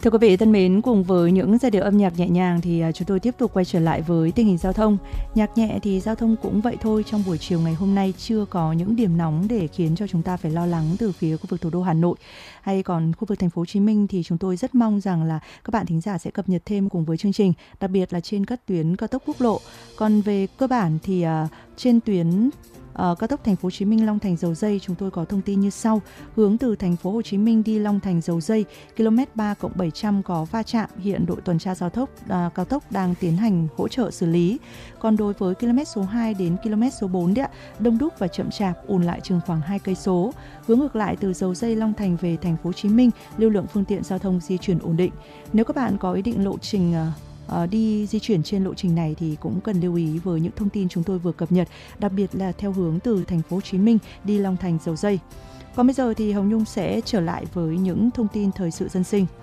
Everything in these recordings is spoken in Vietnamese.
Thưa quý vị thân mến, cùng với những giai điệu âm nhạc nhẹ nhàng thì chúng tôi tiếp tục quay trở lại với tình hình giao thông. Nhạc nhẹ thì giao thông cũng vậy thôi, trong buổi chiều ngày hôm nay chưa có những điểm nóng để khiến cho chúng ta phải lo lắng từ phía khu vực thủ đô Hà Nội. Hay còn khu vực thành phố Hồ Chí Minh thì chúng tôi rất mong rằng là các bạn thính giả sẽ cập nhật thêm cùng với chương trình, đặc biệt là trên các tuyến cao tốc quốc lộ. Còn về cơ bản thì trên tuyến cao tốc thành phố Hồ Chí Minh Long Thành Dầu Giây, chúng tôi có thông tin như sau. Hướng từ thành phố Hồ Chí Minh đi Long Thành Dầu Giây, km 3+700 có va chạm, hiện đội tuần tra cao tốc đang tiến hành hỗ trợ xử lý. Còn đối với km số 2 đến km số 4 đông đúc và chậm chạp, ùn lại chừng khoảng 2 cây số. Hướng ngược lại từ Dầu Giây Long Thành về thành phố Hồ Chí Minh, lưu lượng phương tiện giao thông di chuyển ổn định. Nếu các bạn có ý định lộ trình đi di chuyển trên lộ trình này thì cũng cần lưu ý với những thông tin chúng tôi vừa cập nhật, đặc biệt là theo hướng từ thành phố Hồ Chí Minh đi Long Thành Dầu Giây. Còn bây giờ thì Hồng Nhung sẽ trở lại với những thông tin thời sự dân sinh.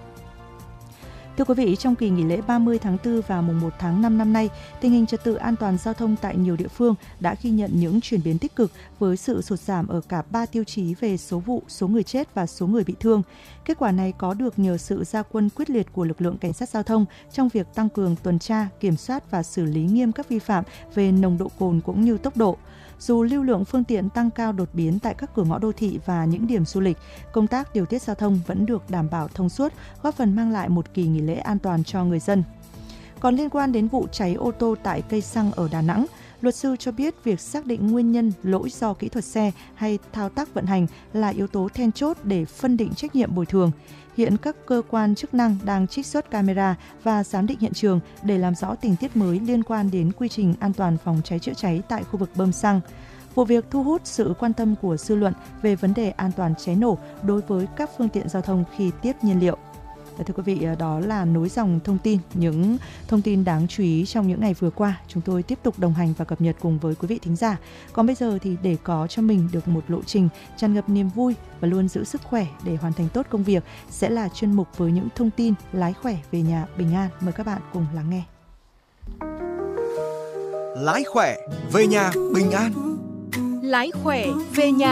Thưa quý vị, trong kỳ nghỉ lễ 30 tháng 4 và mùng 1 tháng 5 năm nay, tình hình trật tự an toàn giao thông tại nhiều địa phương đã ghi nhận những chuyển biến tích cực với sự sụt giảm ở cả 3 tiêu chí về số vụ, số người chết và số người bị thương. Kết quả này có được nhờ sự ra quân quyết liệt của lực lượng cảnh sát giao thông trong việc tăng cường tuần tra, kiểm soát và xử lý nghiêm các vi phạm về nồng độ cồn cũng như tốc độ. Dù lưu lượng phương tiện tăng cao đột biến tại các cửa ngõ đô thị và những điểm du lịch, công tác điều tiết giao thông vẫn được đảm bảo thông suốt, góp phần mang lại một kỳ nghỉ lễ an toàn cho người dân. Còn liên quan đến vụ cháy ô tô tại cây xăng ở Đà Nẵng, luật sư cho biết việc xác định nguyên nhân lỗi do kỹ thuật xe hay thao tác vận hành là yếu tố then chốt để phân định trách nhiệm bồi thường. Hiện các cơ quan chức năng đang trích xuất camera và giám định hiện trường để làm rõ tình tiết mới liên quan đến quy trình an toàn phòng cháy chữa cháy tại khu vực bơm xăng. Vụ việc thu hút sự quan tâm của dư luận về vấn đề an toàn cháy nổ đối với các phương tiện giao thông khi tiếp nhiên liệu. Thưa quý vị, đó là nối dòng thông tin, những thông tin đáng chú ý trong những ngày vừa qua. Chúng tôi tiếp tục đồng hành và cập nhật cùng với quý vị thính giả. Còn bây giờ thì để có cho mình được một lộ trình tràn ngập niềm vui và luôn giữ sức khỏe để hoàn thành tốt công việc sẽ là chuyên mục với những thông tin lái khỏe về nhà bình an. Mời các bạn cùng lắng nghe. Lái khỏe về nhà bình an. Lái khỏe về nhà